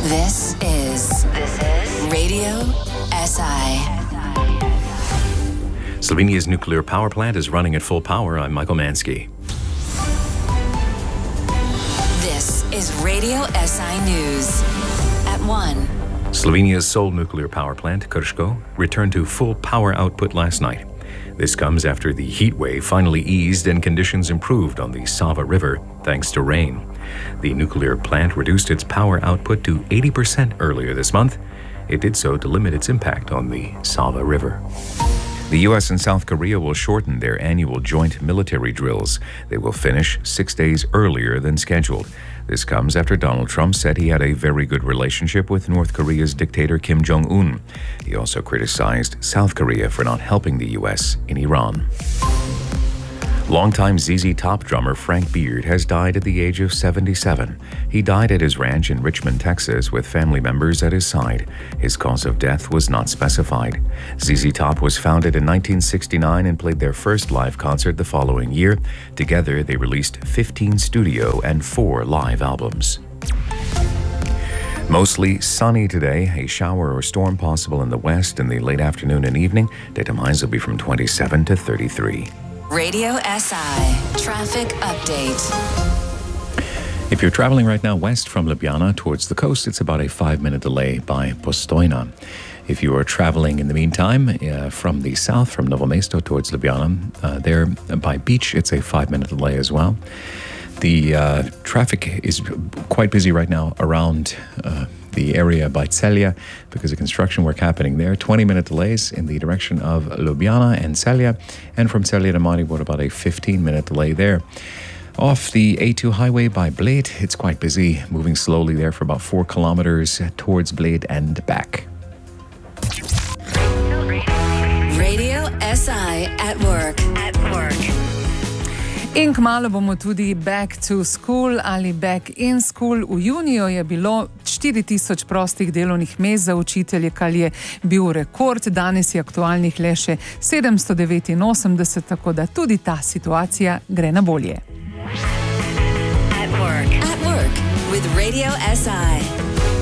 This is Radio SI. Slovenia's nuclear power plant is running at full power. I'm Michael Mansky. This is Radio SI News at 1. Slovenia's sole nuclear power plant, Krško, returned to full power output last night. This comes after the heat wave finally eased and conditions improved on the Sava River thanks to rain. The nuclear plant reduced its power output to 80% earlier this month. It did so to limit its impact on the Sava River. The U.S. and South Korea will shorten their annual joint military drills. They will finish 6 days earlier than scheduled. This comes after Donald Trump said he had a very good relationship with North Korea's dictator Kim Jong-un. He also criticized South Korea for not helping the U.S. in Iran. Longtime ZZ Top drummer Frank Beard has died at the age of 77. He died at his ranch in Richmond, Texas, with family members at his side. His cause of death was not specified. ZZ Top was founded in 1969 and played their first live concert the following year. Together, they released 15 studio and 4 live albums. Mostly sunny today. A shower or storm possible in the west in the late afternoon and evening. Daytime highs will be from 27 to 33. Radio SI Traffic Update. If you're traveling right now west from Ljubljana towards the coast, it's about a 5-minute delay by Postojna. If you are traveling in the meantime from the south, from Novo Mesto towards Ljubljana, there by Beach, it's a 5-minute delay as well. The traffic is quite busy right now around the area by Celje because of construction work happening there. 20-minute delays in the direction of Ljubljana and Celje, and from Celje to Maribor about a 15-minute delay there. Off the A2 highway by Bled, it's quite busy, moving slowly there for about 4 kilometers towards Bled and back. Radio SI at work. In kmalu bomo tudi back to school ali back in school. V juniju je bilo 4000 prostih delovnih mest za učitelje, kar je bil rekord. Danes je aktualnih le še 789, tako da tudi ta situacija gre na bolje. At work with Radio SI.